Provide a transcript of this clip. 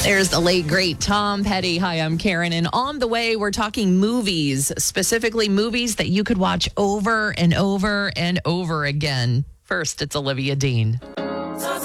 There's the late, great Tom Petty. Hi, I'm Karen. And on the way, we're talking movies, specifically movies that you could watch over and over and over again. First, it's Olivia Dean.